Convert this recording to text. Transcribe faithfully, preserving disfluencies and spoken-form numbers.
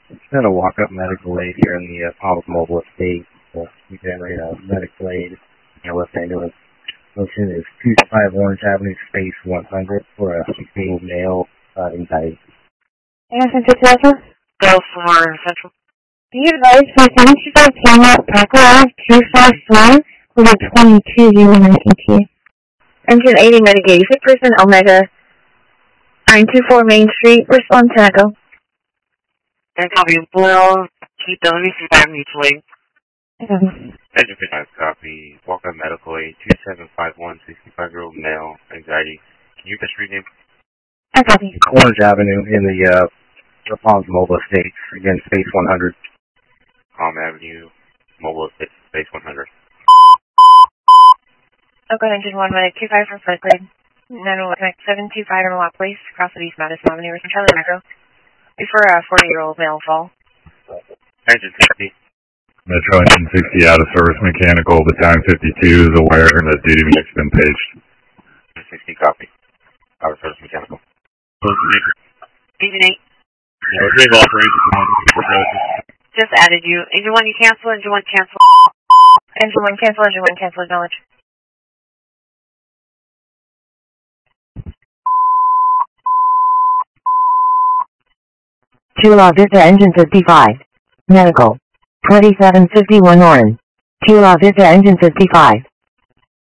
It's been a walk-up medical aid here in the uh, Palms Mobile Estate. So we generate a medical aid in Los Angeles. Location is two five Orange Avenue, space one hundred for a single male uh, anxiety. And Central Plaza? Go for Central. Be advised for seven two five Paramount Parker Ave two five four, order twenty-two zero nine T. Engine eighty Medicaid, six percent Omega, nine two four Main Street, respond to Echo. And copy, well, keep the receive by mutually. Um, Engine fifty-five copy, walk-up medical aid, two seven five one, sixty-five-year-old male, anxiety. Can you just read him? I copy. Orange Avenue in the, uh, the Palms Mobile Estate, again, space one hundred. Palm Avenue, Mobile Estate, space one hundred. Oakland Engine one, Medic two five from Flipgrid. nine one one, seven two five in Watt Place, across the East Madison Avenue, with Charlie Metro. Before a forty-year-old male fall. Engine sixty. Metro Engine sixty out of service mechanical, battalion fifty-two is aware that duty mech's been paged. Engine sixty copy. Out of service mechanical. Engine eight. Retrieval operations. Just added you. Engine one, you cancel. Engine one, cancel. Engine one, cancel. Engine one, cancel. Acknowledge. Chula Vista Engine fifty-five. Medical. twenty-seven fifty-one Orange. Chula Vista Engine fifty-five.